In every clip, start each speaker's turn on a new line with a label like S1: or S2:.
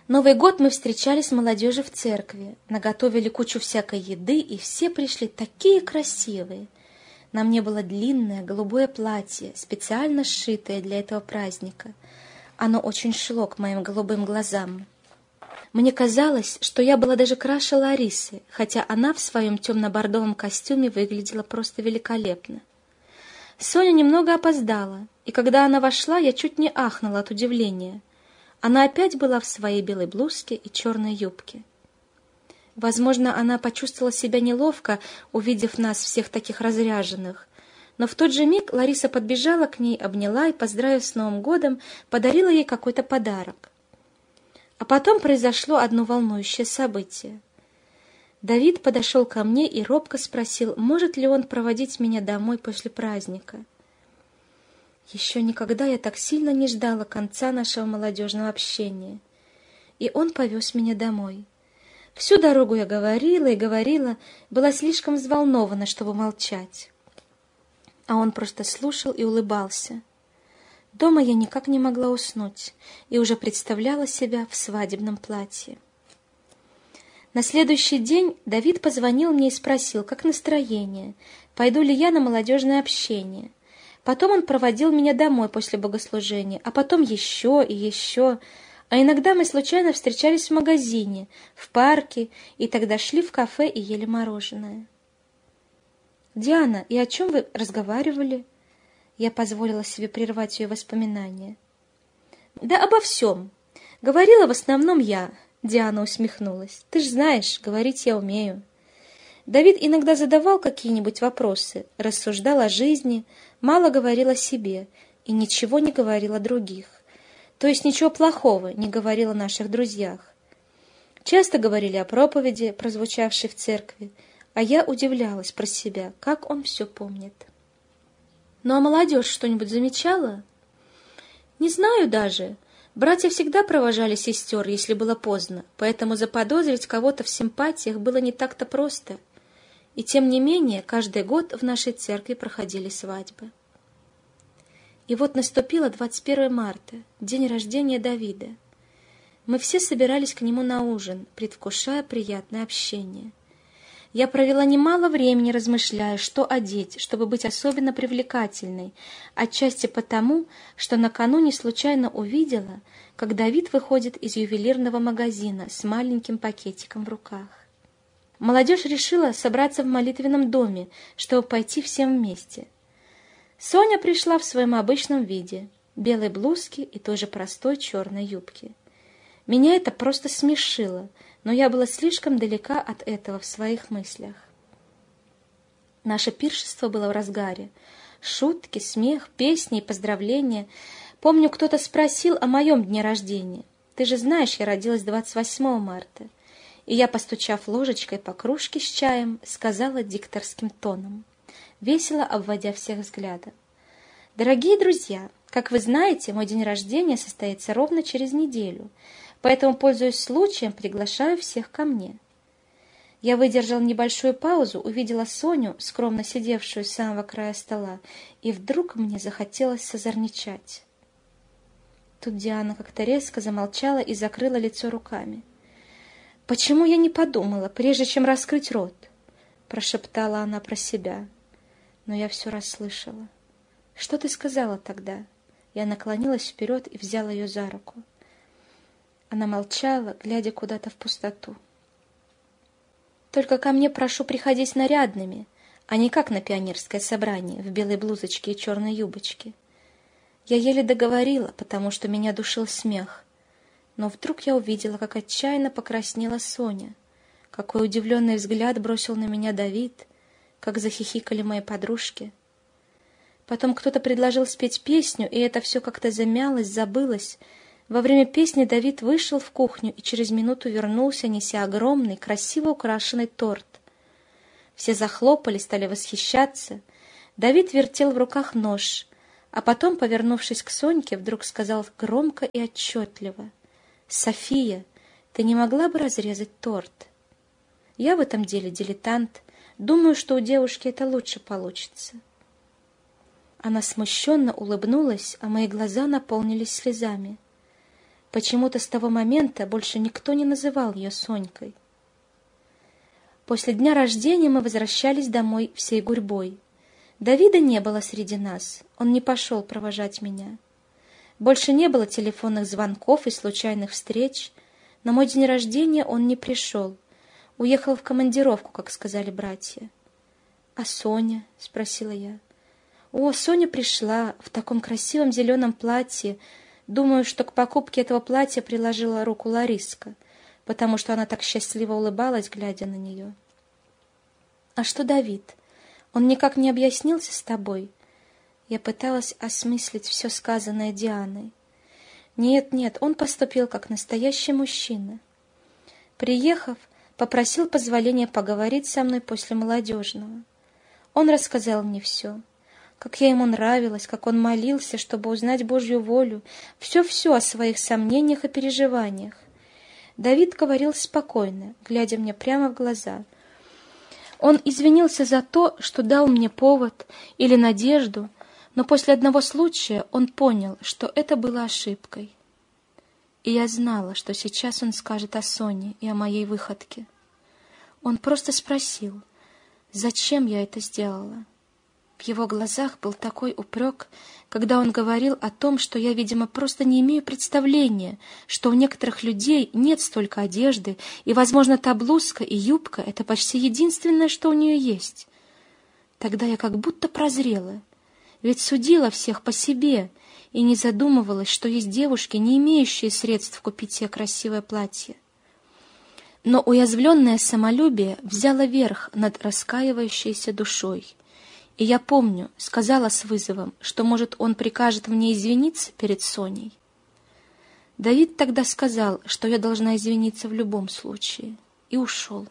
S1: Новый год мы встречали с молодежью в церкви, наготовили кучу всякой еды, и все пришли такие красивые. На мне было длинное голубое платье, специально сшитое для этого праздника. Оно очень шло к моим голубым глазам. Мне казалось, что я была даже краше Ларисы, хотя она в своем темно-бордовом костюме выглядела просто великолепно. Соня немного опоздала, и когда она вошла, я чуть не ахнула от удивления. Она опять была в своей белой блузке и черной юбке. Возможно, она почувствовала себя неловко, увидев нас всех таких разряженных. Но в тот же миг Лариса подбежала к ней, обняла и, поздравив с Новым годом, подарила ей какой-то подарок. А потом произошло одно волнующее событие. Давид подошел ко мне и робко спросил, может ли он проводить меня домой после праздника. Еще никогда я так сильно не ждала конца нашего молодежного общения. И он повез меня домой. Всю дорогу я говорила и говорила, была слишком взволнована, чтобы молчать. А он просто слушал и улыбался. Дома я никак не могла уснуть и уже представляла себя в свадебном платье. На следующий день Давид позвонил мне и спросил, как настроение, пойду ли я на молодежное общение. Потом он проводил меня домой после богослужения, а потом еще и еще. А иногда мы случайно встречались в магазине, в парке, и тогда шли в кафе и ели мороженое. «Диана, и о чем вы разговаривали?» Я позволила себе прервать ее воспоминания. «Да обо всем. Говорила в основном я», — Диана усмехнулась. «Ты ж знаешь, говорить я умею». Давид иногда задавал какие-нибудь вопросы, рассуждал о жизни, мало говорил о себе и ничего не говорил о других. То есть ничего плохого не говорил о наших друзьях. Часто говорили о проповеди, прозвучавшей в церкви, а я удивлялась про себя, как он все помнит. «Ну а молодежь что-нибудь замечала?» «Не знаю даже. Братья всегда провожали сестер, если было поздно, поэтому заподозрить кого-то в симпатиях было не так-то просто. И тем не менее, каждый год в нашей церкви проходили свадьбы. И вот наступило 21 марта, день рождения Давида. Мы все собирались к нему на ужин, предвкушая приятное общение. Я провела немало времени, размышляя, что одеть, чтобы быть особенно привлекательной, отчасти потому, что накануне случайно увидела, как Давид выходит из ювелирного магазина с маленьким пакетиком в руках. Молодежь решила собраться в молитвенном доме, чтобы пойти всем вместе. Соня пришла в своем обычном виде, белой блузке и той же простой черной юбке. Меня это просто смешило, но я была слишком далека от этого в своих мыслях. Наше пиршество было в разгаре. Шутки, смех, песни и поздравления. Помню, кто-то спросил о моем дне рождения. «Ты же знаешь, я родилась 28 марта». И я, постучав ложечкой по кружке с чаем, сказала дикторским тоном, весело обводя всех взглядом. «Дорогие друзья, как вы знаете, мой день рождения состоится ровно через неделю, поэтому, пользуясь случаем, приглашаю всех ко мне». Я выдержала небольшую паузу, увидела Соню, скромно сидевшую с самого края стола, и вдруг мне захотелось созорничать. Тут Диана как-то резко замолчала и закрыла лицо руками. «Почему я не подумала, прежде чем раскрыть рот?» — прошептала она про себя. Но я все расслышала. «Что ты сказала тогда?» Я наклонилась вперед и взяла ее за руку. Она молчала, глядя куда-то в пустоту. «Только ко мне прошу приходить нарядными, а не как на пионерское собрание в белой блузочке и черной юбочке». Я еле договорила, потому что меня душил смех. Но вдруг я увидела, как отчаянно покраснела Соня, какой удивленный взгляд бросил на меня Давид, как захихикали мои подружки. Потом кто-то предложил спеть песню, и это все как-то замялось, забылось. Во время песни Давид вышел в кухню и через минуту вернулся, неся огромный, красиво украшенный торт. Все захлопали, стали восхищаться. Давид вертел в руках нож, а потом, повернувшись к Соньке, вдруг сказал громко и отчетливо: «София, ты не могла бы разрезать торт? Я в этом деле дилетант, думаю, что у девушки это лучше получится». Она смущенно улыбнулась, а мои глаза наполнились слезами. Почему-то с того момента больше никто не называл ее Сонькой. После дня рождения мы возвращались домой всей гурьбой. Давида не было среди нас, он не пошел провожать меня. Больше не было телефонных звонков и случайных встреч. На мой день рождения он не пришел, уехал в командировку, как сказали братья. «А Соня?» — спросила я. «О, Соня пришла в таком красивом зеленом платье. Думаю, что к покупке этого платья приложила руку Лариска, потому что она так счастливо улыбалась, глядя на нее». «А что Давид? Он никак не объяснился с тобой?» Я пыталась осмыслить все сказанное Дианой. Нет, он поступил как настоящий мужчина. Приехав, попросил позволения поговорить со мной после молодежного. Он рассказал мне все. Как я ему нравилась, как он молился, чтобы узнать Божью волю, все-все о своих сомнениях и переживаниях. Давид говорил спокойно, глядя мне прямо в глаза. Он извинился за то, что дал мне повод или надежду, но после одного случая он понял, что это было ошибкой. И я знала, что сейчас он скажет о Соне и о моей выходке. Он просто спросил, зачем я это сделала. В его глазах был такой упрек, когда он говорил о том, что я, видимо, просто не имею представления, что у некоторых людей нет столько одежды, и, возможно, та блузка и юбка — это почти единственное, что у нее есть. Тогда я как будто прозрела, ведь судила всех по себе и не задумывалась, что есть девушки, не имеющие средств купить себе красивое платье. Но уязвленное самолюбие взяло верх над раскаивающейся душой. И я помню, сказала с вызовом, что, может, он прикажет мне извиниться перед Соней. Давид тогда сказал, что я должна извиниться в любом случае, и ушел.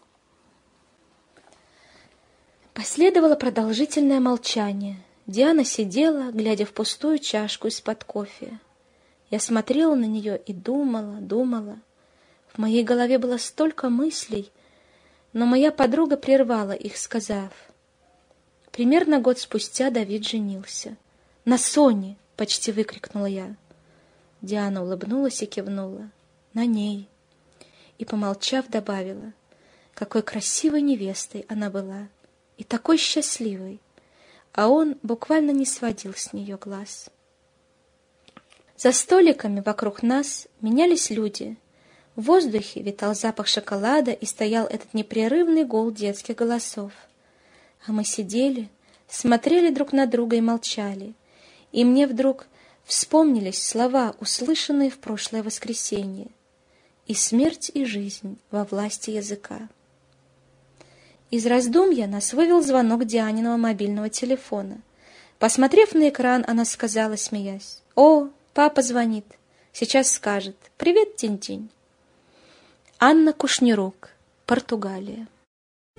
S1: Последовало продолжительное молчание. Диана сидела, глядя в пустую чашку из-под кофе. Я смотрела на нее и думала. В моей голове было столько мыслей, но моя подруга прервала их, сказав: «Примерно год спустя Давид женился. На Соне!» — почти выкрикнула я. Диана улыбнулась и кивнула. «На ней!» И, помолчав, добавила: «Какой красивой невестой она была! И такой счастливой!» А он буквально не сводил с нее глаз. За столиками вокруг нас менялись люди. В воздухе витал запах шоколада и стоял этот непрерывный гул детских голосов. А мы сидели, смотрели друг на друга и молчали. И мне вдруг вспомнились слова, услышанные в прошлое воскресенье: «И смерть, и жизнь во власти языка». Из раздумья нас вывел звонок Дианиного мобильного телефона. Посмотрев на экран, она сказала, смеясь: «О, папа звонит. Сейчас скажет: привет, Тинь-Тинь». Анна Кушнирук, Португалия.